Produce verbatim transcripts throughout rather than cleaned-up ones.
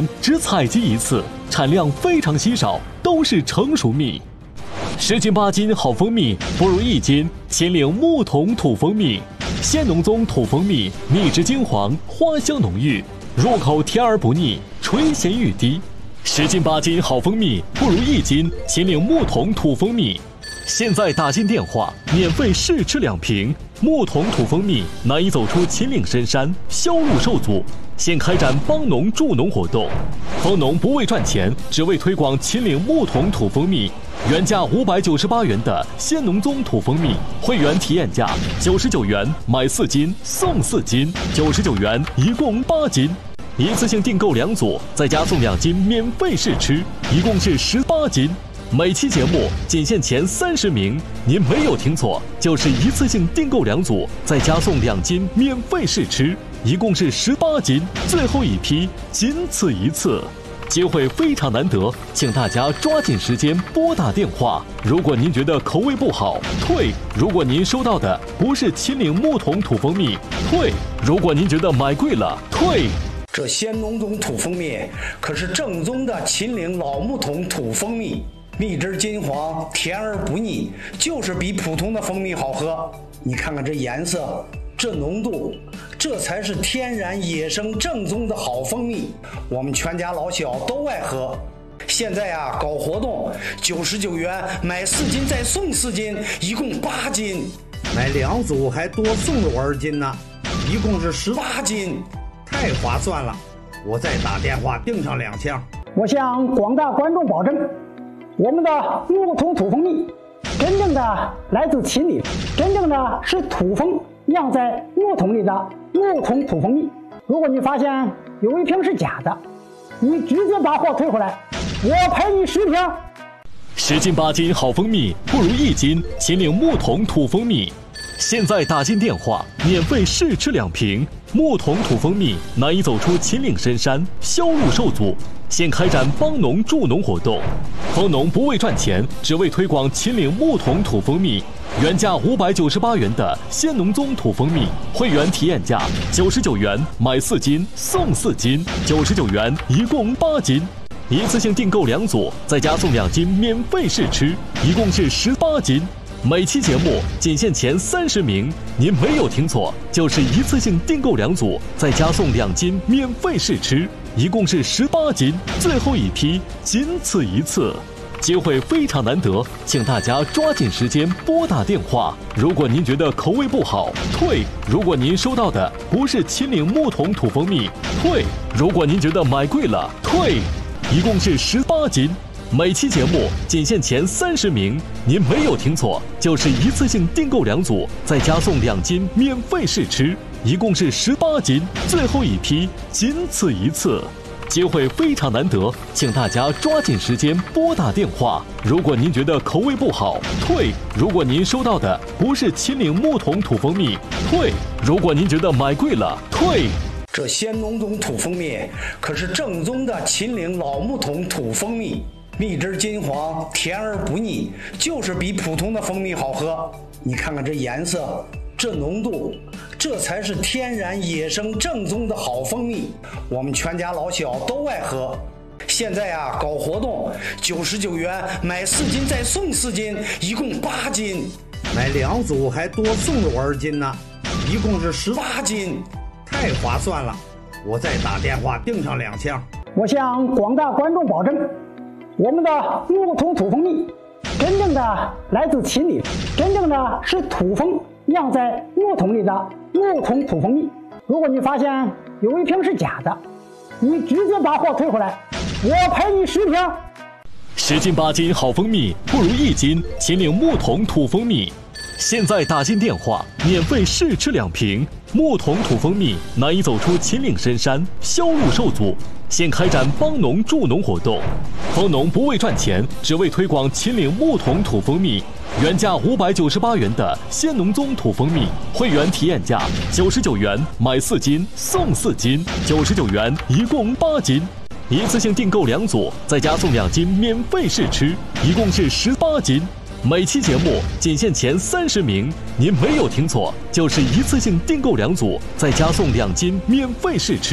只采集一次，产量非常稀少，都是成熟蜜。十斤八斤好蜂蜜不如一斤秦岭木桶土蜂蜜。鲜浓宗土蜂蜜，蜜质金黄，花香浓郁，入口甜而不腻，垂涎欲滴。十斤八斤好蜂蜜不如一斤秦岭木桶土蜂蜜。现在打进电话，免费试吃两瓶。木桶土蜂蜜难以走出秦岭深山，销路受阻。现开展帮农助农活动，帮农不为赚钱，只为推广秦岭木桶土蜂蜜。原价五百九十八元的鲜浓宗土蜂蜜，会员体验价九十九元，买四斤送四斤，九十九元一共八斤。一次性订购两组，再加送两斤免费试吃，一共是十八斤。每期节目仅限前三十名，您没有听错，就是一次性订购两组，再加送两斤免费试吃，一共是十八斤，最后一批，仅此一次，机会非常难得，请大家抓紧时间拨打电话。如果您觉得口味不好，退；如果您收到的不是秦岭木桶土蜂蜜，退；如果您觉得买贵了，退。 这鲜浓宗土蜂蜜可是正宗的秦岭老木桶土蜂蜜。蜜汁金黄，甜而不腻，就是比普通的蜂蜜好喝。你看看这颜色，这浓度，这才是天然野生正宗的好蜂蜜。我们全家老小都爱喝。现在啊，搞活动，九十九元买四斤再送四斤，一共八斤。 买两组还多送了我二斤呢，一共是十八斤，太划算了。我再打电话订上两箱。 我向广大观众保证，我们的木桶土蜂蜜真正的来自秦岭，真正的是土蜂酿在木桶里的木桶土蜂蜜。如果你发现有一瓶是假的，你直接把货退回来，我赔你十瓶。 十斤八斤好蜂蜜不如一斤秦岭木桶土蜂蜜。现在打进电话，免费试吃两瓶。木桶土蜂蜜难以走出秦岭深山，销路受阻。现开展帮农助农活动，帮农不为赚钱，只为推广秦岭木桶土蜂蜜。原价五百九十八元的鲜浓宗土蜂蜜，会员体验价九十九元，买四斤送四斤，九十九元一共八斤。一次性订购两组，再加送两斤免费试吃，一共是十八斤。每期节目仅限前三十名，您没有听错，就是一次性订购两组，再加送两斤免费试吃，一共是十八斤，最后一批，仅此一次，机会非常难得，请大家抓紧时间拨打电话。如果您觉得口味不好，退；如果您收到的不是秦岭木桶土蜂蜜，退；如果您觉得买贵了，退。一共是十八斤。每期节目仅限前三十名，您没有听错，就是一次性订购两组，再加送两斤免费试吃，一共是十八斤，最后一批，仅此一次，机会非常难得，请大家抓紧时间拨打电话。如果您觉得口味不好，退；如果您收到的不是秦岭木桶土蜂蜜，退；如果您觉得买贵了，退。 这鲜浓宗土蜂蜜可是正宗的秦岭老木桶土蜂蜜。蜜汁金黄，甜而不腻，就是比普通的蜂蜜好喝。你看看这颜色，这浓度，这才是天然野生正宗的好蜂蜜。我们全家老小都爱喝。现在啊，搞活动，九十九元买四斤再送四斤，一共八斤。 买两组还多送了我二斤呢，一共是十八斤，太划算了。我再打电话订上两箱。 我向广大观众保证，我们的木桶土蜂蜜真正的来自秦岭，真正的是土蜂酿在木桶里的木桶土蜂蜜。如果你发现有一瓶是假的，你直接把货退回来，我赔你十瓶。 十斤八斤好蜂蜜不如一斤秦岭木桶土蜂蜜。现在打进电话，免费试吃两瓶。木桶土蜂蜜难以走出秦岭深山，销路受阻。现开展帮农助农活动，帮农不为赚钱，只为推广秦岭木桶土蜂蜜。原价五百九十八元的鲜浓宗土蜂蜜，会员体验价九十九元，买四斤送四斤，九十九元一共八斤。一次性订购两组，再加送两斤免费试吃，一共是十八斤。每期节目仅限前三十名，您没有听错，就是一次性订购两组，再加送两斤免费试吃，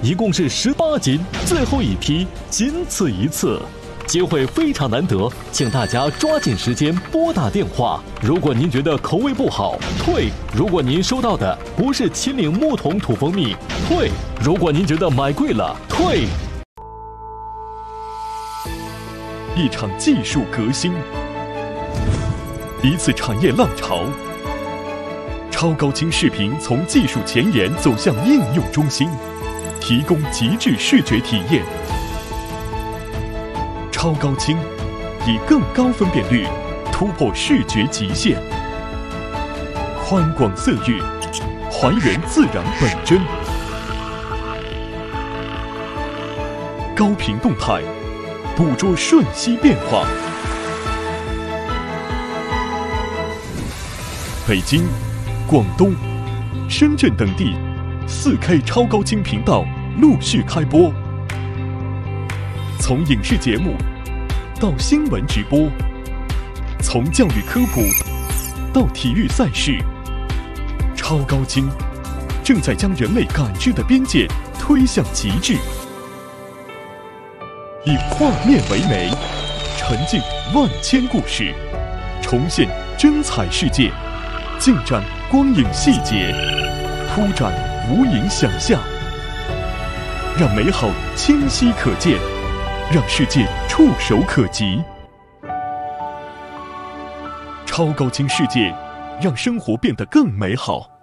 一共是十八斤，最后一批仅此一次。机会非常难得，请大家抓紧时间拨打电话。如果您觉得口味不好，退；如果您收到的不是秦岭木桶土蜂蜜，退；如果您觉得买贵了，退。 一场技术革新，一次产业浪潮。超高清视频从技术前沿走向应用中心，提供极致视觉体验。超高清以更高分辨率突破视觉极限，宽广色域还原自然本真，高频动态捕捉瞬息变化。北京、广东、深圳等地 四K 超高清频道陆续开播，从影视节目到新闻直播，从教育科普到体育赛事，超高清正在将人类感知的边界推向极致。以画面为媒，沉浸万千故事，重现真彩世界，尽展光影细节，铺展无垠想象，让美好清晰可见，让世界触手可及。超高清世界，让生活变得更美好。